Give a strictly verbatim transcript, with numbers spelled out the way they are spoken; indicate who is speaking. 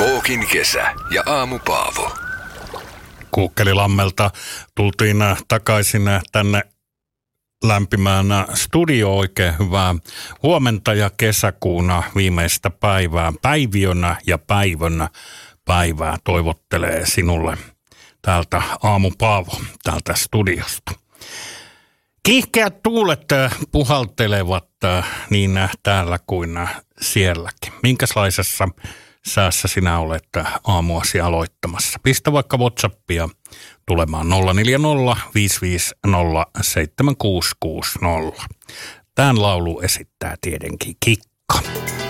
Speaker 1: Spookin kesä ja Aamu Paavo.
Speaker 2: Kuukkelilammelta tultiin takaisin tänne lämpimään studio. Oikein hyvää huomenta ja kesäkuuna viimeistä päivää. Päiviönä ja päivönä päivää toivottelee sinulle täältä Aamu Paavo täältä studiosta. Kiihkeät tuulet puhaltelevat niin täällä kuin sielläkin. Minkälaisessa säässä sinä olet aamuasi aloittamassa? Pistä vaikka WhatsAppia tulemaan nolla neljä nolla viisi viisi nolla seitsemän kuusi kuusi nolla. Tämän laulu esittää tietenkin Kikka.